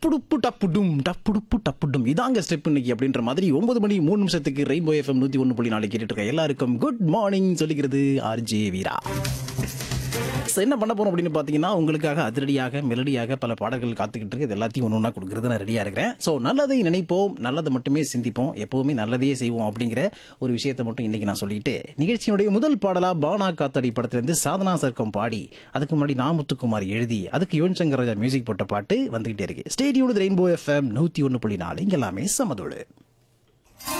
டப்புடுப்பு டப்புடும் டப்புடுப்பு டப்புடும் இதாங்க ஸ்டெப் இன்னைக்கு அப்படின்ற மாதிரி 9 மணி 3 நிமிஷத்துக்கு ரெயின்போ எஃப்எம் 101.4 கேட்டுட்டு இருக்க எல்லாருக்கும் குட் மார்னிங் சொல்லிக்கிறது ஆர்ஜே வீரா. So, என்ன பண்ண போறோம் அப்படின்னு பார்த்தீங்கன்னா, உங்களுக்காக அதிரடியாக மெலடியாக பல பாடல்கள் காத்துக்கிட்டு இருக்கு. இது எல்லாத்தையும் ஒன்று ஒன்றா கொடுக்குறது நான் ரெடியாக இருக்கிறேன். ஸோ நல்லதை நினைப்போம், நல்லதை மட்டுமே சிந்திப்போம், எப்போவுமே நல்லதையே செய்வோம் அப்படிங்கிற ஒரு விஷயத்தை மட்டும் இன்னைக்கு நான் சொல்லிட்டு, நிகழ்ச்சியினுடைய முதல் பாடலா பானா காத்தாடி படத்திலிருந்து சாதனா சர்க்கம் பாடி, அதுக்கு முன்னாடி நாமுத்துக்குமார் எழுதி, அதுக்கு யுவன் சங்கர் ராஜா மியூசிக் போட்ட பாட்டு வந்துகிட்டே இருக்கு. ஸ்டேடியோட ரெயின்போ எஃப்எம் 101.4 இங்க எல்லாமே சமதோடு.